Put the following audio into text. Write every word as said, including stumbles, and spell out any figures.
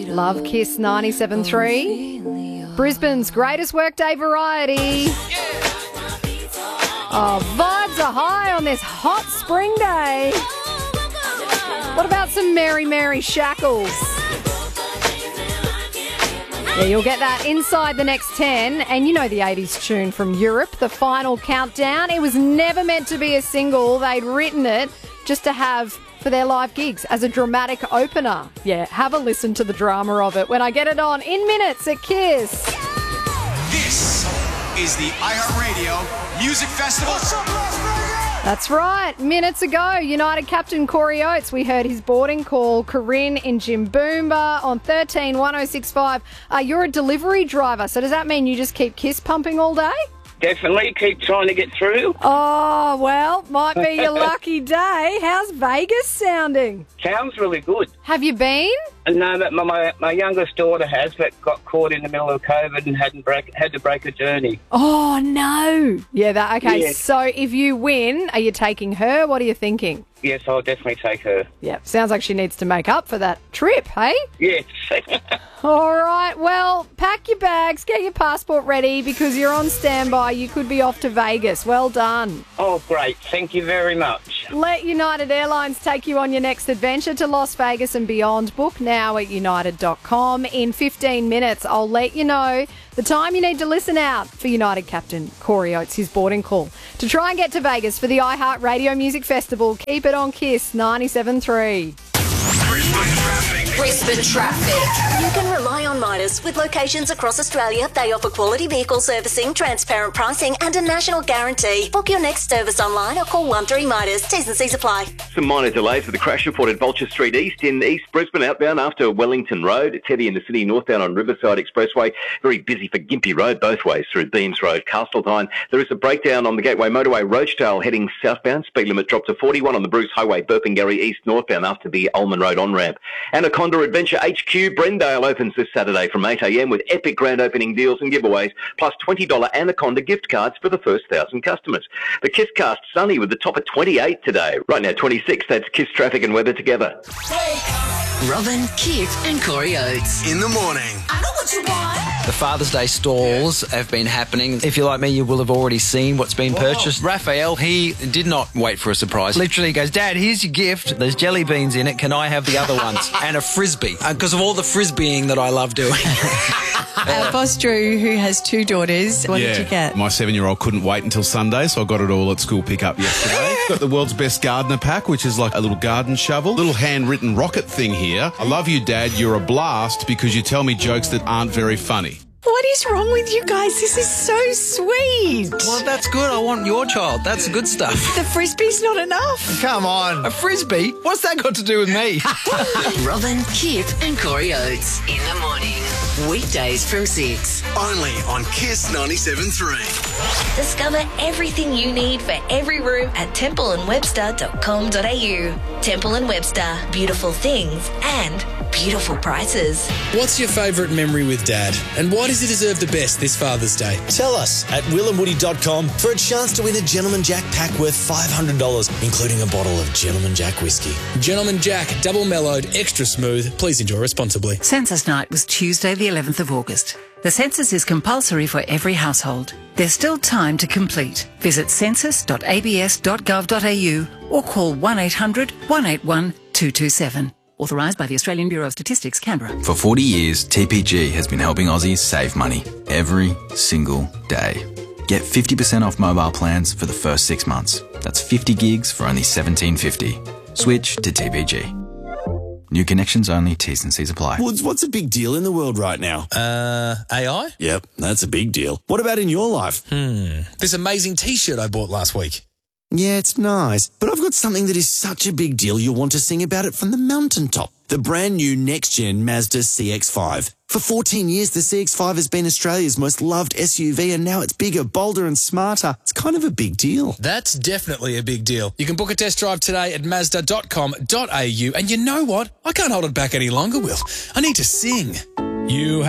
Love Kiss ninety-seven three. Brisbane's greatest workday variety. Oh, vibes are high on this hot spring day. What about some Mary Mary Shackles? Yeah, you'll get that inside the next ten. And you know the eighties tune from Europe, The Final Countdown. It was never meant to be a single. They'd written it just to have for their live gigs as a dramatic opener. Yeah, have a listen to the drama of it when I get it on in minutes at Kiss. This is the iHeartRadio Music Festival. That's right. Minutes ago, United captain Corey Oates, we heard his boarding call. Corinne in Jimboomba on thirteen one oh six five. Uh, you're a delivery driver, so does that mean you just keep Kiss pumping all day? Definitely. Keep trying to get through. Oh, well, might be your lucky day. How's Vegas sounding? Sounds really good. Have you been? No, but my, my my youngest daughter has, but got caught in the middle of COVID and hadn't break, had to break a journey. Oh, no. Yeah, that okay. Yes. So if you win, are you taking her? What are you thinking? Yes, I'll definitely take her. Yeah, sounds like she needs to make up for that trip, hey? Yes. All right, well, pack your bags, get your passport ready because you're on standby. You could be off to Vegas. Well done. Oh, great. Thank you very much. Let United Airlines take you on your next adventure to Las Vegas and beyond. Book now at united dot com. In fifteen minutes, I'll let you know the time you need to listen out for United captain Corey Oates, his boarding call, to try and get to Vegas for the iHeartRadio Music Festival. Keep it on Kiss ninety-seven three. Brisbane traffic. Brisbane traffic. You can rely on Midas. With locations across Australia, they offer quality vehicle servicing, transparent pricing and a national guarantee. Book your next service online or call one three Midas. T's and C's apply. Some minor delays with the crash report at Vulture Street East in East Brisbane, outbound after Wellington Road. It's heavy in the city, northbound on Riverside Expressway. Very busy for Gympie Road, both ways through Beams Road, Castledine. There is a breakdown on the Gateway Motorway, Rochedale heading southbound. Speed limit dropped to forty-one on the Bruce Highway, Burpengary East northbound after the Ullman Road on-ramp. Anaconda Adventure H Q, Brendale opens this Saturday from eight a m with epic grand opening deals and giveaways, plus twenty dollars Anaconda gift cards for the first one thousand customers. The Kisscast sunny with the top of twenty-eight today. Right now, twenty-six. That's Kiss traffic and weather together. Robin, Kit and Corey Oates. In the morning. I know what you want. The Father's Day stalls have been happening. If you're like me, you will have already seen what's been purchased. Raphael, he did not wait for a surprise. Literally goes, Dad, here's your gift. There's jelly beans in it. Can I have the other ones? And a Frisbee. Because of all the Frisbeeing that I love doing. Our boss Drew, who has two daughters, what yeah, did you get? My seven-year-old couldn't wait until Sunday, so I got it all at school pickup yesterday. Got the world's best gardener pack, which is like a little garden shovel, little handwritten rocket thing here. I love you, Dad. You're a blast because you tell me jokes that aren't very funny. What is wrong with you guys? This is so sweet. Well, that's good. I want your child. That's good stuff. The Frisbee's not enough. Come on. A Frisbee? What's that got to do with me? Robin, Kit and Corey Oates. In the morning. Weekdays from six. Only on Kiss ninety-seven three. Discover everything you need for every room at temple and webster dot com dot a u. Temple and Webster. Beautiful things and beautiful prices. What's your favourite memory with Dad? And why does he deserve the best this Father's Day? Tell us at will and woody dot com for a chance to win a Gentleman Jack pack worth five hundred dollars, including a bottle of Gentleman Jack whiskey. Gentleman Jack, double mellowed, extra smooth. Please enjoy responsibly. Census night was Tuesday the eleventh of August. The census is compulsory for every household. There's still time to complete. Visit census dot a b s dot gov dot a u or call one eight hundred one eight one two two seven. Authorised by the Australian Bureau of Statistics, Canberra. For forty years, T P G has been helping Aussies save money every single day. Get fifty percent off mobile plans for the first six months. That's fifty gigs for only seventeen fifty. Switch to T P G. New connections only, T's and C's apply. Woods, what's a big deal in the world right now? Uh, A I? Yep, that's a big deal. What about in your life? Hmm. This amazing T-shirt I bought last week. Yeah, it's nice, but I've got something that is such a big deal you'll want to sing about it from the mountaintop. The brand new next-gen Mazda C X five. For fourteen years, the C X five has been Australia's most loved S U V, and now it's bigger, bolder and smarter. It's kind of a big deal. That's definitely a big deal. You can book a test drive today at mazda dot com dot a u, and you know what? I can't hold it back any longer, Will. I need to sing. You